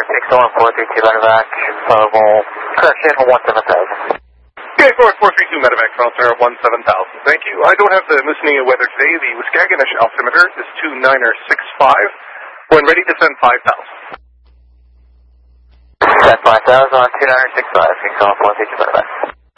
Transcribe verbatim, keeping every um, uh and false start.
six one four three two medevac, level, correction, one seven thousand. Okay, four four three two medevac, transfer one seven thousand. Thank you. I don't have the listening weather today. The Waskaganish altimeter is two niner six five. When ready to send five thousand. Send five thousand on two niner six five, six one four three two medevac.